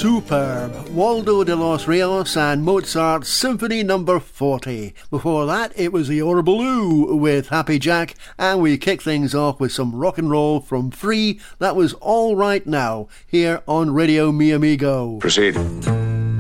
superb. Waldo de los Rios and Mozart's Symphony No. 40. Before that, it was the Orbaloo with Happy Jack, and we kick things off with some rock and roll from Free. That was All Right Now, here on Radio Mi Amigo. Proceed.